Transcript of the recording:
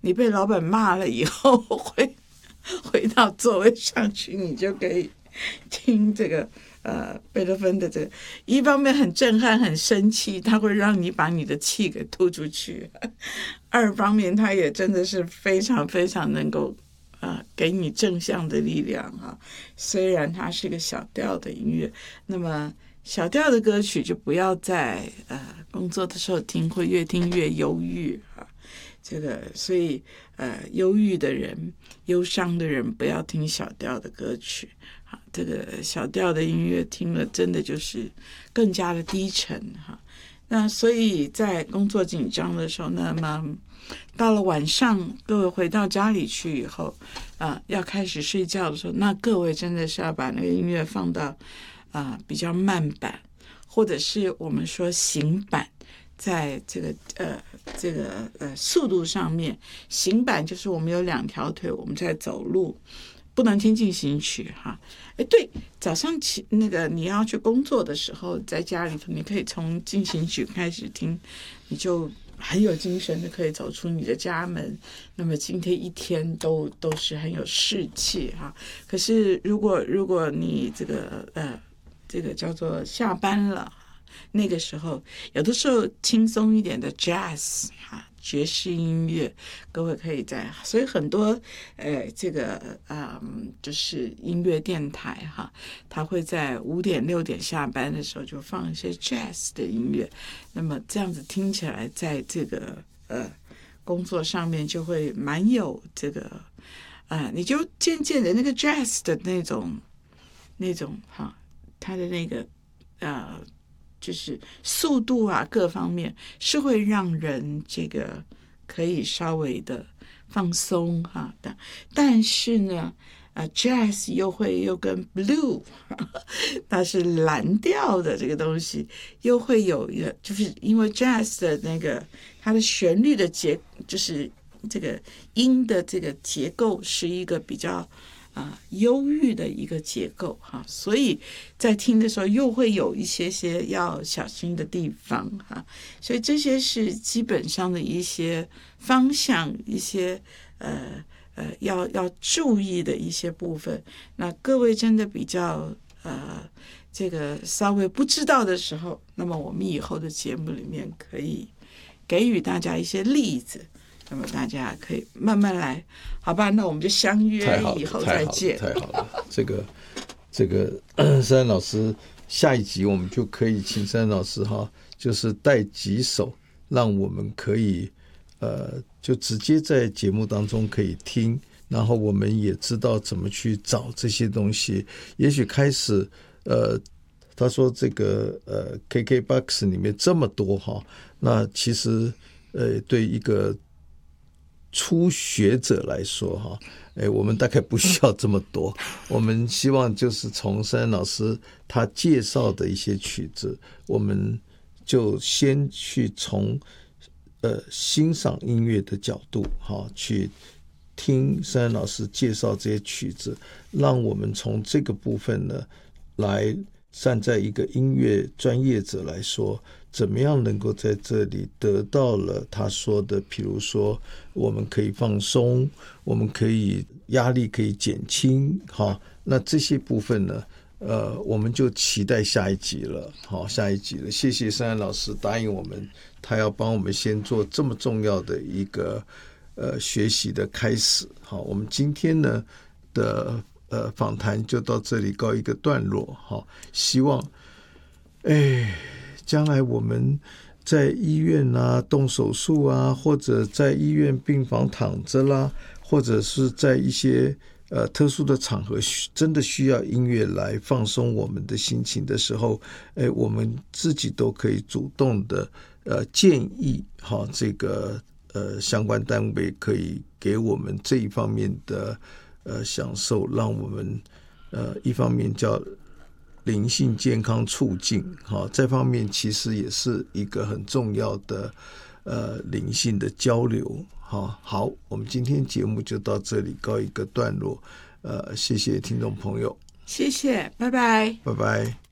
你被老板骂了以后回到座位上去，你就可以听这个贝多芬的这个，一方面很震撼很生气，它会让你把你的气给吐出去，二方面它也真的是非常非常能够给你正向的力量哈。虽然它是个小调的音乐，那么小调的歌曲就不要在工作的时候听，会越听越忧郁啊。这个所以忧郁的人、忧伤的人不要听小调的歌曲啊。这个小调的音乐听了真的就是更加的低沉哈。那所以在工作紧张的时候，那么到了晚上，各位回到家里去以后要开始睡觉的时候，那各位真的是要把那个音乐放到比较慢版，或者是我们说行版，在这个速度上面，行版就是我们有2条腿，我们在走路，不能听进行曲哈。对，早上那个你要去工作的时候，在家里头你可以从进行曲开始听，你就很有精神的可以走出你的家门，那么今天一天都是很有士气哈。可是如果你这个叫做下班了，那个时候有的时候轻松一点的 jazz 爵士音乐，各位可以所以很多就是音乐电台哈，它会在5点6点下班的时候就放一些 jazz 的音乐，那么这样子听起来在这个工作上面就会蛮有这个你就渐渐的那个 jazz 的那种哈，它的那个就是速度各方面是会让人这个可以稍微的放松哈的，但是呢jazz 又跟 blue 它是蓝调的这个东西又会有一个，就是因为 jazz 的那个它的旋律的就是这个音的这个结构是一个比较忧郁的一个结构哈，所以在听的时候又会有一些要小心的地方哈，所以这些是基本上的一些方向，一些要注意的一些部分。那各位真的比较这个稍微不知道的时候，那么我们以后的节目里面可以给予大家一些例子。那么大家可以慢慢来，好吧？那我们就相约以后再见。 太好了，这个珊珊老师，下一集我们就可以请珊珊老师哈，就是带几首，让我们可以就直接在节目当中可以听，然后我们也知道怎么去找这些东西。也许开始他说这个KKBOX 里面这么多哈，那其实对一个初学者来说哈，我们大概不需要这么多，我们希望就是从珊珊老师他介绍的一些曲子，我们就先去从欣赏音乐的角度哈，去听珊珊老师介绍这些曲子，让我们从这个部分呢，来站在一个音乐专业者来说，怎么样能够在这里得到了他说的，比如说我们可以放松，我们可以压力可以减轻，好，那这些部分呢我们就期待下一集了。好，下一集了，谢谢珊珊老师答应我们，他要帮我们先做这么重要的一个学习的开始。好，我们今天呢的访谈就到这里告一个段落。好，希望将来我们在医院动手术或者在医院病房躺着啦，或者是在一些特殊的场合真的需要音乐来放松我们的心情的时候，我们自己都可以主动的建议这个相关单位可以给我们这一方面的享受，让我们一方面叫灵性健康促进，这方面其实也是一个很重要的灵性的交流。好，我们今天节目就到这里告一个段落，谢谢听众朋友， 谢谢，拜拜， 拜拜。